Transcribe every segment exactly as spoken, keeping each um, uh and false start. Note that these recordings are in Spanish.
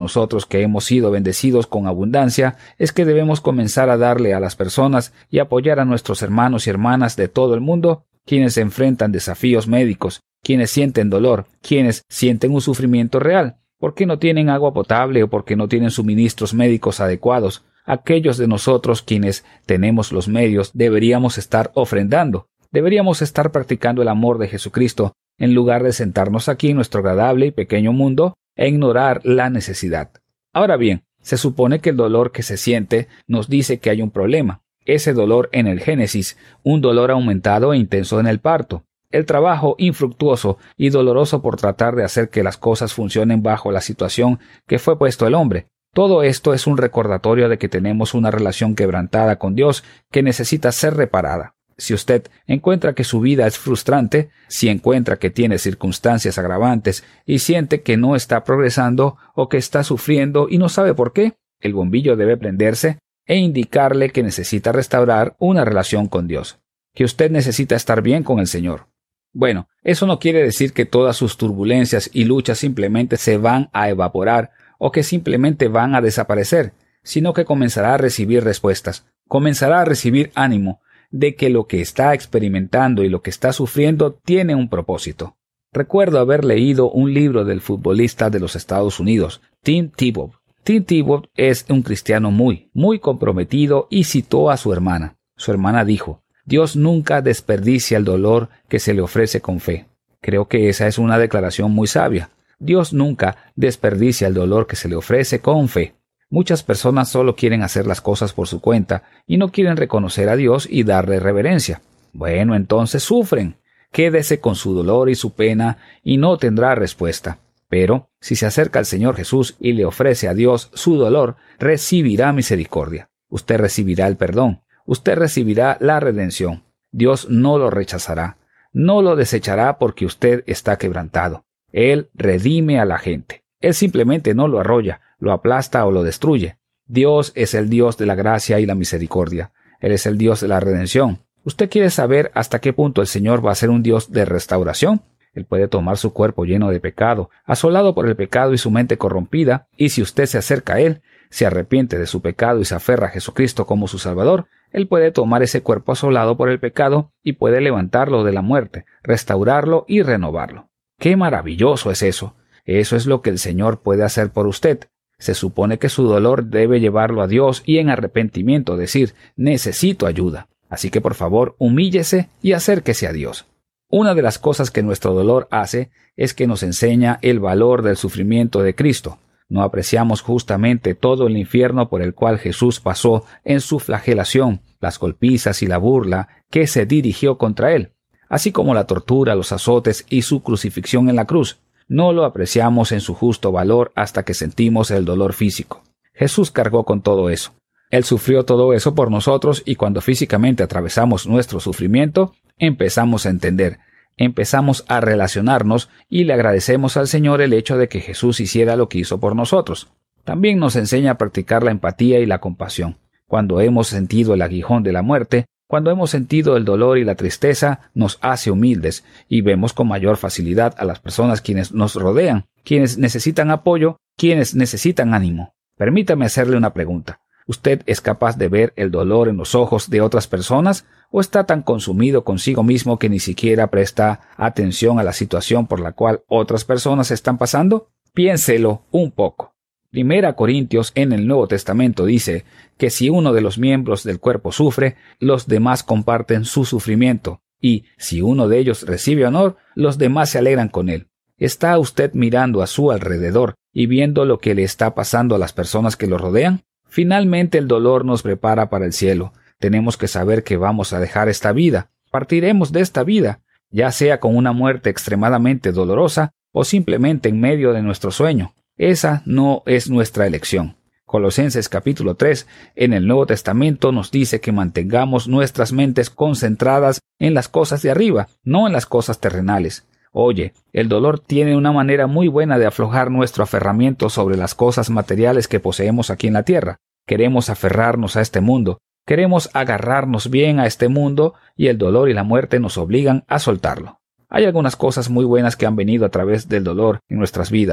nosotros que hemos sido bendecidos con abundancia es que debemos comenzar a darle a las personas y apoyar a nuestros hermanos y hermanas de todo el mundo, quienes enfrentan desafíos médicos, quienes sienten dolor, quienes sienten un sufrimiento real, porque no tienen agua potable o porque no tienen suministros médicos adecuados. Aquellos de nosotros quienes tenemos los medios deberíamos estar ofrendando, deberíamos estar practicando el amor de Jesucristo en lugar de sentarnos aquí en nuestro agradable y pequeño mundo e ignorar la necesidad. Ahora bien, se supone que el dolor que se siente nos dice que hay un problema. Ese dolor en el Génesis, un dolor aumentado e intenso en el parto. El trabajo infructuoso y doloroso por tratar de hacer que las cosas funcionen bajo la situación que fue puesto el hombre. Todo esto es un recordatorio de que tenemos una relación quebrantada con Dios que necesita ser reparada. Si usted encuentra que su vida es frustrante, si encuentra que tiene circunstancias agravantes y siente que no está progresando o que está sufriendo y no sabe por qué, el bombillo debe prenderse e indicarle que necesita restaurar una relación con Dios, que usted necesita estar bien con el Señor. Bueno, eso no quiere decir que todas sus turbulencias y luchas simplemente se van a evaporar o que simplemente van a desaparecer, sino que comenzará a recibir respuestas, comenzará a recibir ánimo de que lo que está experimentando y lo que está sufriendo tiene un propósito. Recuerdo haber leído un libro del futbolista de los Estados Unidos, Tim Tebow. Tim Tebow es un cristiano muy, muy comprometido y citó a su hermana. Su hermana dijo: Dios nunca desperdicia el dolor que se le ofrece con fe. Creo que esa es una declaración muy sabia. Dios nunca desperdicia el dolor que se le ofrece con fe. Muchas personas solo quieren hacer las cosas por su cuenta y no quieren reconocer a Dios y darle reverencia. Bueno, entonces sufren. Quédese con su dolor y su pena y no tendrá respuesta. Pero, si se acerca al Señor Jesús y le ofrece a Dios su dolor, recibirá misericordia. Usted recibirá el perdón. Usted recibirá la redención. Dios no lo rechazará. No lo desechará porque usted está quebrantado. Él redime a la gente. Él simplemente no lo arrolla, lo aplasta o lo destruye. Dios es el Dios de la gracia y la misericordia. Él es el Dios de la redención. ¿Usted quiere saber hasta qué punto el Señor va a ser un Dios de restauración? Él puede tomar su cuerpo lleno de pecado, asolado por el pecado y su mente corrompida, y si usted se acerca a Él, se arrepiente de su pecado y se aferra a Jesucristo como su Salvador, Él puede tomar ese cuerpo asolado por el pecado y puede levantarlo de la muerte, restaurarlo y renovarlo. ¡Qué maravilloso es eso! Eso es lo que el Señor puede hacer por usted. Se supone que su dolor debe llevarlo a Dios y en arrepentimiento decir: necesito ayuda. Así que por favor, humíllese y acérquese a Dios. Una de las cosas que nuestro dolor hace es que nos enseña el valor del sufrimiento de Cristo. No apreciamos justamente todo el infierno por el cual Jesús pasó en su flagelación, las golpizas y la burla que se dirigió contra él, así como la tortura, los azotes y su crucifixión en la cruz. No lo apreciamos en su justo valor hasta que sentimos el dolor físico. Jesús cargó con todo eso. Él sufrió todo eso por nosotros y cuando físicamente atravesamos nuestro sufrimiento, empezamos a entender, empezamos a relacionarnos y le agradecemos al Señor el hecho de que Jesús hiciera lo que hizo por nosotros. También nos enseña a practicar la empatía y la compasión. Cuando hemos sentido el aguijón de la muerte, cuando hemos sentido el dolor y la tristeza, nos hace humildes y vemos con mayor facilidad a las personas quienes nos rodean, quienes necesitan apoyo, quienes necesitan ánimo. Permítame hacerle una pregunta. ¿Usted es capaz de ver el dolor en los ojos de otras personas o está tan consumido consigo mismo que ni siquiera presta atención a la situación por la cual otras personas están pasando? Piénselo un poco. Primera Corintios en el Nuevo Testamento dice que si uno de los miembros del cuerpo sufre, los demás comparten su sufrimiento, y si uno de ellos recibe honor, los demás se alegran con él. ¿Está usted mirando a su alrededor y viendo lo que le está pasando a las personas que lo rodean? Finalmente el dolor nos prepara para el cielo. Tenemos que saber que vamos a dejar esta vida. Partiremos de esta vida, ya sea con una muerte extremadamente dolorosa o simplemente en medio de nuestro sueño. Esa no es nuestra elección. Colosenses capítulo tres en el Nuevo Testamento nos dice que mantengamos nuestras mentes concentradas en las cosas de arriba, no en las cosas terrenales. Oye, el dolor tiene una manera muy buena de aflojar nuestro aferramiento sobre las cosas materiales que poseemos aquí en la tierra. Queremos aferrarnos a este mundo, queremos agarrarnos bien a este mundo y el dolor y la muerte nos obligan a soltarlo. Hay algunas cosas muy buenas que han venido a través del dolor en nuestras vidas.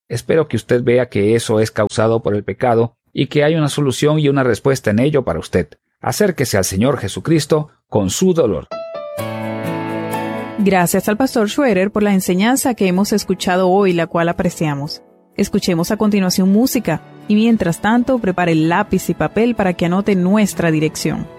Espero que usted vea que eso es causado por el pecado y que hay una solución y una respuesta en ello para usted. Acérquese al Señor Jesucristo con su dolor. Gracias al pastor Schroeder por la enseñanza que hemos escuchado hoy, la cual apreciamos. Escuchemos a continuación música y mientras tanto prepare lápiz y papel para que anote nuestra dirección.